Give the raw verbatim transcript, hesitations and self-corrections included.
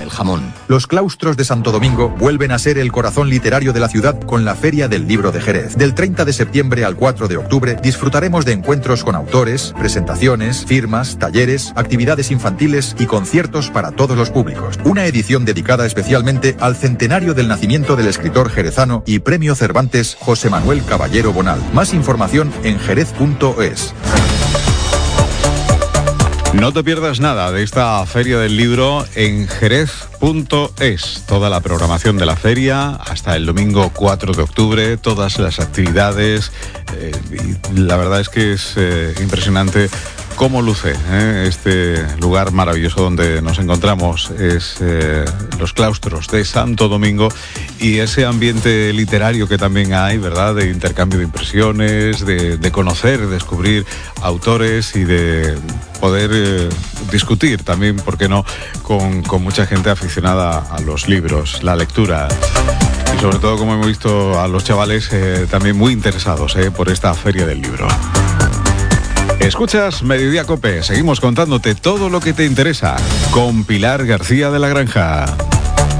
el jamón. Los claustros de Santo Domingo vuelven a ser el corazón literario de la ciudad con la Feria del Libro de Jerez. Del treinta de septiembre al cuatro de octubre disfrutaremos de encuentros con autores, presentaciones, firmas, talleres, actividades infantiles y conciertos para todos los públicos. Una edición dedicada especialmente al centenario del nacimiento del escritor jerezano y Premio Cervantes José Manuel Caballero Bonal. Más información en jerez punto es. No te pierdas nada de esta Feria del Libro en jerez punto es. Toda la programación de la feria hasta el domingo cuatro de octubre, todas las actividades. Eh, y la verdad es que es eh, impresionante cómo luce ¿eh? este lugar maravilloso donde nos encontramos. Es eh, los claustros de Santo Domingo y ese ambiente literario que también hay, ¿verdad? De intercambio de impresiones, de, de conocer, descubrir autores y de poder eh, discutir también, ¿por qué no?, con, con mucha gente aficionada a los libros, la lectura. Y sobre todo, como hemos visto, a los chavales eh, también muy interesados eh, por esta Feria del Libro. Escuchas Mediodía Cope, seguimos contándote todo lo que te interesa con Pilar García de la Granja.